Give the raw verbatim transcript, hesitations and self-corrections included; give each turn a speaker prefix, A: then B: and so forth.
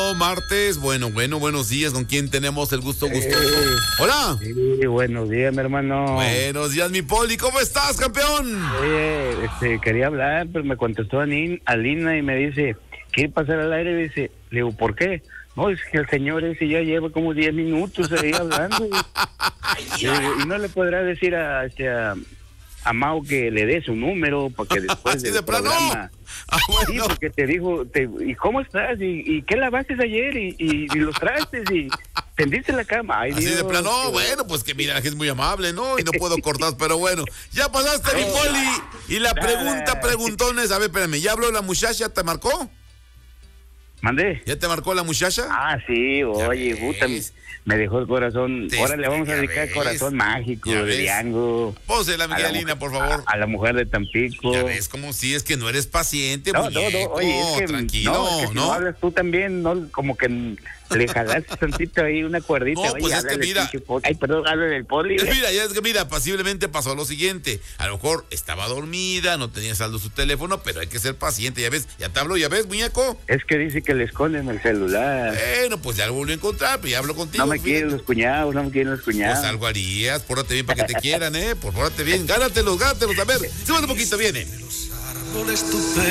A: Bueno, martes, bueno, bueno, buenos días. ¿Con quién tenemos el gusto gustoso?
B: Eh,
A: Hola.
B: Sí, buenos días, mi hermano.
A: Buenos días, mi Poli. ¿Cómo estás, campeón?
B: Oye, este, quería hablar, pero me contestó Anin- Alina y me dice, ¿quiere pasar al aire? Y dice, le digo, ¿por qué? No, es que el señor ese ya lleva como diez minutos ahí hablando. Y, le digo, ¿y no le podrá decir a, este, a, a Mau que le dé su número para que después
A: ¿Así
B: del
A: de plano?
B: programa...
A: Ah,
B: Sí,
A: bueno.
B: porque te dijo, te, ¿y cómo estás? ¿Y, y qué lavaste ayer? ¿Y, y, y los trastes? ¿Y tendiste la cama? Ay,
A: Así
B: Dios,
A: de plano,
B: qué-
A: bueno, pues que mira, la gente es muy amable, ¿no? Y no puedo cortar, pero bueno. Ya pasaste, mi Poli. Y la pregunta, preguntones, a ver, espérame, ¿ya habló la muchacha? ¿Te marcó?
B: ¿Mandé?
A: ¿Ya te marcó la muchacha?
B: Ah, sí, oye,
A: ves.
B: puta, me- me dejó el corazón.
A: Te-
B: Ahora le vamos a
A: ya
B: dedicar
A: ves.
B: corazón mágico
A: Ya
B: de
A: ves.
B: Diango.
A: Pósela,
B: A la
A: Miguelina,
B: mujer-
A: por favor.
B: A, a la mujer de Tampico.
A: Ya ves como si es que no eres paciente,
B: No, no, no,
A: muñeco.
B: oye, es que,
A: Tranquilo,
B: no, es que si
A: ¿no?
B: no hablas tú también, no, como que le jalaste tantito ahí una cuerdita.
A: No,
B: oye,
A: pues es que
B: háblale,
A: mira.
B: pinche poli. Ay, perdón, háblale del poli.
A: Mira, ya es que mira, pasiblemente pasó lo siguiente. A lo mejor estaba dormida, no tenía saldo su teléfono, pero hay que ser paciente, ya ves, ya te hablo, ya ves, muñeco.
B: Es que dice que le esconden el celular.
A: Bueno, pues ya lo volví a encontrar, pero ya hablo contigo.
B: No me
A: fíjate.
B: quieren los cuñados, no me quieren los cuñados.
A: Pues algo harías, pórtate bien para que te quieran, ¿eh? Por pórtate bien, gánatelos, gánatelos. A ver, súbete un poquito, viene.